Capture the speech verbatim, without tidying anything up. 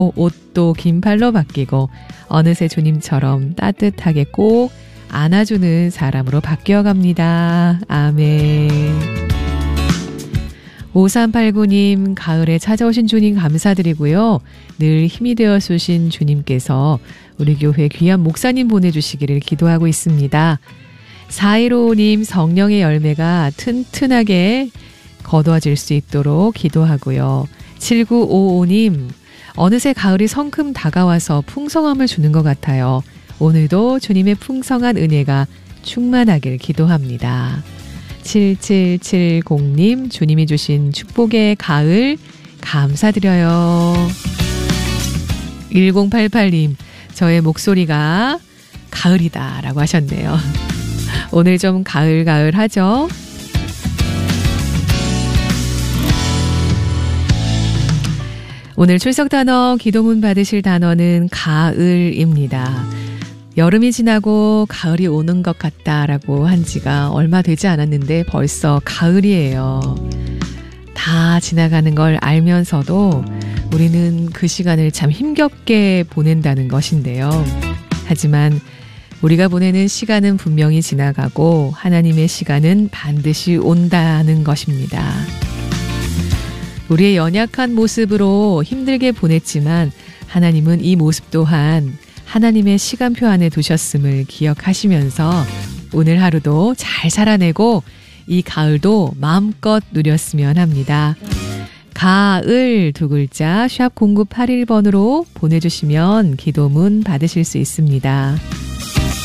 옷도 긴팔로 바뀌고 어느새 주님처럼 따뜻하게 꼭 안아주는 사람으로 바뀌어갑니다. 아멘. 오삼팔구 님, 가을에 찾아오신 주님 감사드리고요. 늘 힘이 되어 주신 주님께서 우리 교회 귀한 목사님 보내주시기를 기도하고 있습니다. 사일오오 님, 성령의 열매가 튼튼하게 거두어질 수 있도록 기도하고요. 칠구오오 님, 어느새 가을이 성큼 다가와서 풍성함을 주는 것 같아요. 오늘도 주님의 풍성한 은혜가 충만하길 기도합니다. 칠칠칠공 님, 주님이 주신 축복의 가을 감사드려요. 일공팔팔 님, 저의 목소리가 가을이다 라고 하셨네요. 오늘 좀 가을가을 하죠? 오늘 출석 단어, 기도문 받으실 단어는 가을입니다. 여름이 지나고 가을이 오는 것 같다라고 한 지가 얼마 되지 않았는데 벌써 가을이에요. 다 지나가는 걸 알면서도 우리는 그 시간을 참 힘겹게 보낸다는 것인데요. 하지만 우리가 보내는 시간은 분명히 지나가고 하나님의 시간은 반드시 온다는 것입니다. 우리의 연약한 모습으로 힘들게 보냈지만 하나님은 이 모습 또한 하나님의 시간표 안에 두셨음을 기억하시면서 오늘 하루도 잘 살아내고 이 가을도 마음껏 누렸으면 합니다. 가을 두 글자 샵 공구팔일 번으로 보내주시면 기도문 받으실 수 있습니다.